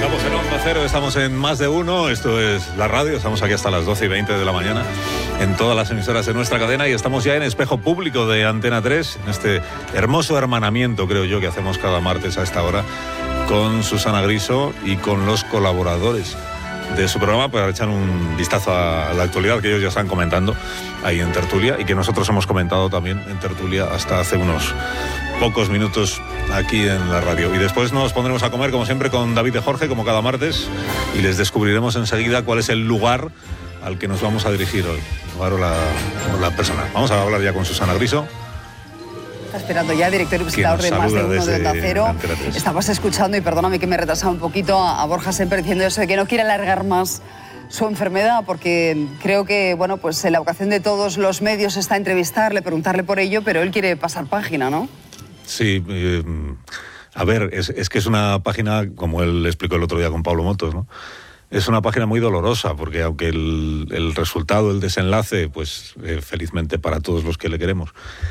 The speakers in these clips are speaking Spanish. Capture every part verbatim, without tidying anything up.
Estamos en Onda Cero, estamos en Más de Uno, esto es la radio, estamos aquí hasta las doce y veinte de la mañana en todas las emisoras de nuestra cadena y estamos ya en Espejo Público de Antena tres, en este hermoso hermanamiento, creo yo, que hacemos cada martes a esta hora con Susana Griso y con los colaboradores de su programa para echar un vistazo a la actualidad que ellos ya están comentando ahí en tertulia y que nosotros hemos comentado también en tertulia hasta hace unos pocos minutos aquí en la radio. Y después nos pondremos a comer, como siempre, con David de Jorge, como cada martes, y les descubriremos enseguida cuál es el lugar al que nos vamos a dirigir hoy, el lugar o la, o la persona. Vamos a hablar ya con Susana Griso. Está esperando ya, director y presentador de Más de Uno de Onda Cero. Estabas escuchando, y perdóname que me he retrasado un poquito, a, a Borja Semper diciendo eso de que no quiere alargar más su enfermedad, porque creo que, bueno, pues la vocación de todos los medios está entrevistarle, preguntarle por ello, pero él quiere pasar página, ¿no? Sí, eh, a ver, es, es que es una página, como él explicó el otro día con Pablo Motos, ¿no? Es una página muy dolorosa, porque aunque el, el resultado, el desenlace, pues eh, felizmente para todos los que le queremos,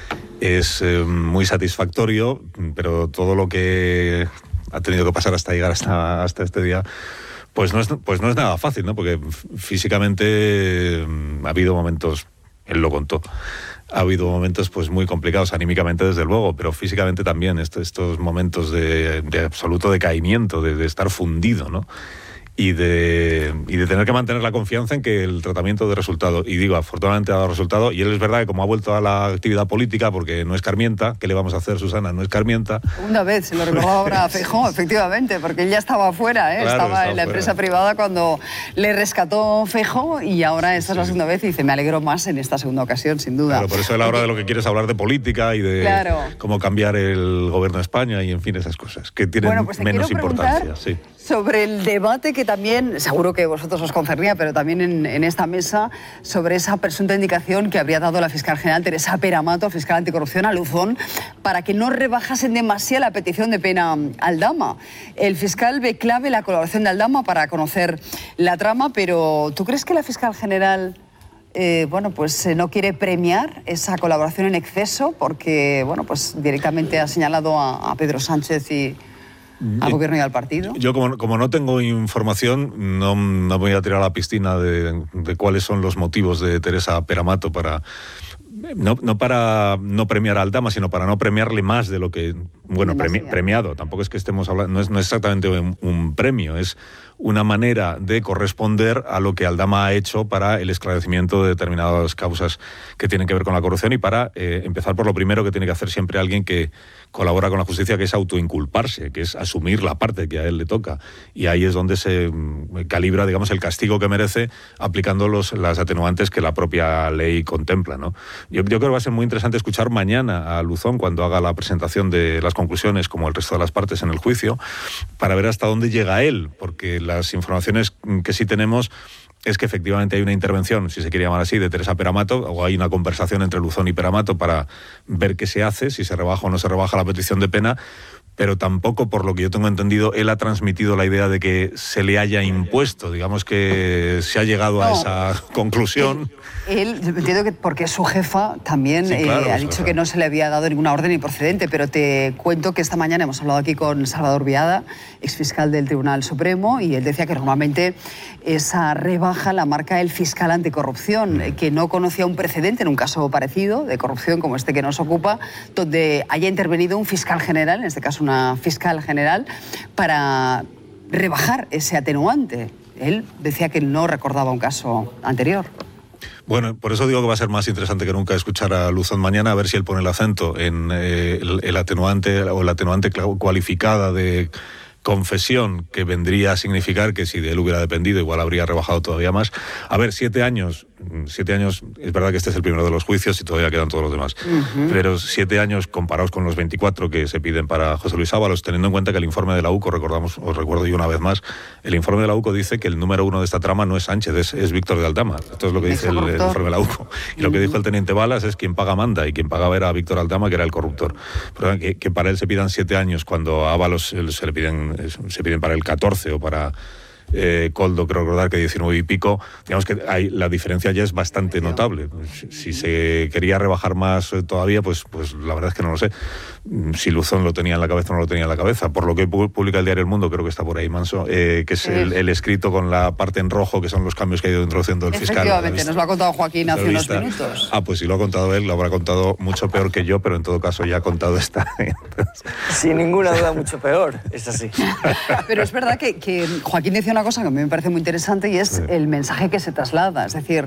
es eh, muy satisfactorio, pero todo lo que ha tenido que pasar hasta llegar hasta, hasta este día, pues no, es, pues no es nada fácil, ¿no? Porque físicamente eh, ha habido momentos, él lo contó, ha habido momentos pues muy complicados, anímicamente desde luego, pero físicamente también, estos, estos momentos de, de absoluto decaimiento, de, de estar fundido, ¿no? Y de, y de tener que mantener la confianza en que el tratamiento dé resultado. Y digo, afortunadamente ha dado resultado, y él es verdad que como ha vuelto a la actividad política, porque no es Carmienta, ¿qué le vamos a hacer, Susana? No es Carmienta. Una vez, se lo recordaba ahora a Feijóo, efectivamente, porque él ya estaba afuera, ¿eh? Claro, estaba, estaba en la fuera. empresa privada cuando le rescató Feijóo, y ahora esta sí, es la segunda vez, y dice, me alegro más en esta segunda ocasión, sin duda. Claro, por eso él ahora de lo que quiere es hablar de política y de claro. cómo cambiar el gobierno de España y, en fin, esas cosas, que tienen bueno, pues menos importancia. Sí. Sobre el debate que también, seguro que a vosotros os concernía, pero también en, en esta mesa, sobre esa presunta indicación que habría dado la fiscal general Teresa Peramato, fiscal anticorrupción, a Luzón, para que no rebajasen demasiado la petición de pena a Aldama. El fiscal ve clave la colaboración de Aldama para conocer la trama, pero ¿tú crees que la fiscal general eh, bueno, pues eh, no quiere premiar esa colaboración en exceso? Porque, bueno, pues directamente ha señalado a, a Pedro Sánchez y al gobierno y al partido. Yo, como, como no tengo información, no, no voy a tirar a la piscina de, de cuáles son los motivos de Teresa Peramato para... No, no para no premiar a Aldama, sino para no premiarle más de lo que... Bueno, premi, premiado. Tampoco es que estemos hablando... No es, no es exactamente un, un premio, es una manera de corresponder a lo que Aldama ha hecho para el esclarecimiento de determinadas causas que tienen que ver con la corrupción y para eh, empezar por lo primero que tiene que hacer siempre alguien que colabora con la justicia, que es autoinculparse, que es asumir la parte que a él le toca. Y ahí es donde se calibra, digamos, el castigo que merece aplicando los, las atenuantes que la propia ley contempla, ¿no? Yo, yo creo que va a ser muy interesante escuchar mañana a Luzón cuando haga la presentación de las conclusiones, como el resto de las partes en el juicio, para ver hasta dónde llega él, porque las informaciones que sí tenemos es que efectivamente hay una intervención, si se quiere llamar así, de Teresa Peramato, o hay una conversación entre Luzón y Peramato para ver qué se hace, si se rebaja o no se rebaja la petición de pena, pero tampoco, por lo que yo tengo entendido, él ha transmitido la idea de que se le haya impuesto, digamos que se ha llegado no, a esa conclusión. Él, él entiendo que porque su jefa también sí, claro, eh, ha dicho que no se le había dado ninguna orden improcedente, pero te cuento que esta mañana hemos hablado aquí con Salvador Viada, exfiscal del Tribunal Supremo, y él decía que normalmente esa rebaja la marca el fiscal anticorrupción, mm. que no conocía un precedente en un caso parecido de corrupción como este que nos ocupa, donde haya intervenido un fiscal general, en este caso una fiscal general, para rebajar ese atenuante. Él decía que no recordaba un caso anterior. Bueno, por eso digo que va a ser más interesante que nunca escuchar a Luzón mañana, a ver si él pone el acento en eh, el, el atenuante o el atenuante cualificada de confesión, que vendría a significar que si de él hubiera dependido igual habría rebajado todavía más. A ver, siete años, siete años, es verdad que este es el primero de los juicios y todavía quedan todos los demás, uh-huh. pero siete años comparados con los veinticuatro que se piden para José Luis Ábalos, teniendo en cuenta que el informe de la U C O, recordamos, os recuerdo yo una vez más, el informe de la U C O dice que el número uno de esta trama no es Sánchez, es, es Víctor de Aldama. Esto es lo que dice el, el informe de la U C O. Y lo que dijo el teniente Balas es quien paga manda, y quien pagaba era Víctor Aldama, que era el corruptor. Pero que, que para él se pidan siete años cuando a Ábalos se le piden, se piden para el catorce o para eh, Koldo, creo recordar que diecinueve y pico, digamos que hay, la diferencia ya es bastante notable. Si, si se quería rebajar más eh, todavía, pues, pues la verdad es que no lo sé. Si Luzón lo tenía en la cabeza o no lo tenía en la cabeza. Por lo que publica el diario El Mundo, creo que está por ahí Manso, eh, que es el, el escrito con la parte en rojo, que son los cambios que ha ido introduciendo el fiscal. Efectivamente, nos lo ha contado Joaquín hace unos minutos. Ah, pues si lo ha contado él, lo habrá contado mucho peor que yo, pero en todo caso ya ha contado esta. Sin ninguna duda, mucho peor, es así. Pero es verdad que, que Joaquín decía una cosa que a mí me parece muy interesante y es sí. el mensaje que se traslada. Es decir,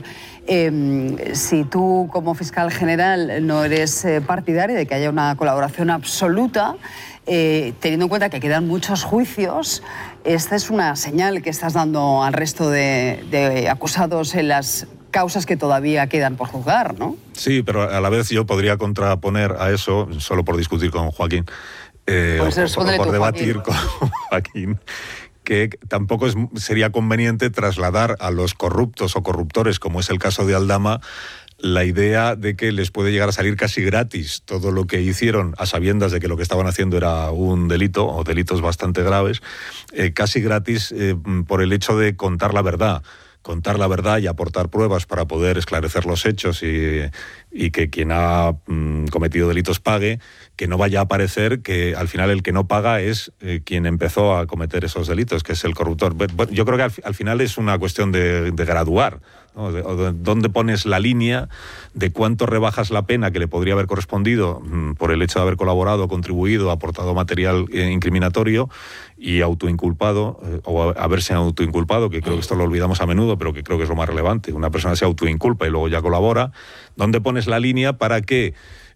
eh, si tú como fiscal general no eres eh, partidario de que haya una colaboración absoluta, eh, teniendo en cuenta que quedan muchos juicios, esta es una señal que estás dando al resto de, de acusados en las causas que todavía quedan por juzgar, ¿no? Sí, pero a la vez yo podría contraponer a eso, solo por discutir con Joaquín, eh, pues o por, por tú, debatir Joaquín. con Joaquín, que tampoco es, sería conveniente trasladar a los corruptos o corruptores, como es el caso de Aldama, la idea de que les puede llegar a salir casi gratis todo lo que hicieron a sabiendas de que lo que estaban haciendo era un delito o delitos bastante graves, eh, casi gratis eh, por el hecho de contar la verdad. Contar la verdad y aportar pruebas para poder esclarecer los hechos y, y que quien ha mm, cometido delitos pague, que no vaya a parecer que al final el que no paga es eh, quien empezó a cometer esos delitos, que es el corruptor. Yo creo que al, al final es una cuestión de, de graduar, ¿no? De, de, ¿dónde pones la línea de cuánto rebajas la pena que le podría haber correspondido mm, por el hecho de haber colaborado, contribuido, aportado material eh, incriminatorio y autoinculpado, eh, o haberse autoinculpado, que creo que esto lo olvidamos a menudo, pero que creo que es lo más relevante. Una persona se autoinculpa y luego ya colabora. ¿Dónde pones la línea para que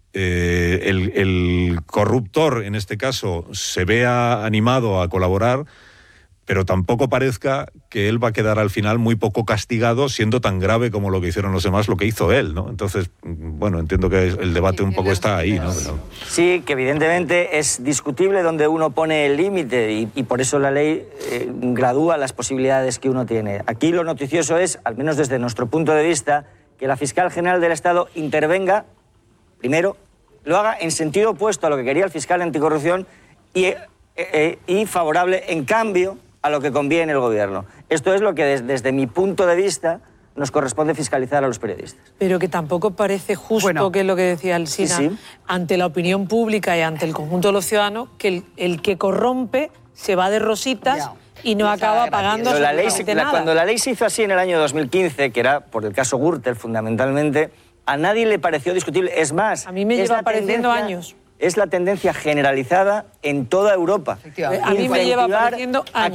eh, el, el corruptor, en este caso, se vea animado a colaborar, pero tampoco parezca que él va a quedar al final muy poco castigado, siendo tan grave como lo que hicieron los demás, lo que hizo él, ¿no? Entonces, bueno, entiendo que el debate un poco está ahí, ¿no? Pero... Sí, que evidentemente es discutible donde uno pone el límite y, y por eso la ley eh, gradúa las posibilidades que uno tiene. Aquí lo noticioso es, al menos desde nuestro punto de vista, que la fiscal general del Estado intervenga, primero, lo haga en sentido opuesto a lo que quería el fiscal anticorrupción y, eh, eh, y favorable, en cambio, a lo que conviene el gobierno. Esto es lo que des, desde mi punto de vista nos corresponde fiscalizar a los periodistas. Pero que tampoco parece justo, bueno, que es lo que decía Alsina, sí, sí. ante la opinión pública y ante el conjunto de los ciudadanos, que el, el que corrompe se va de rositas ya. y no acaba pagando la ley, la, Cuando la ley se hizo así en el año dos mil quince, que era por el caso Gürtel fundamentalmente, a nadie le pareció discutible. Es más, a mí me lleva pareciendo años. Es la tendencia generalizada en toda Europa. A mí me lleva pareciendo años.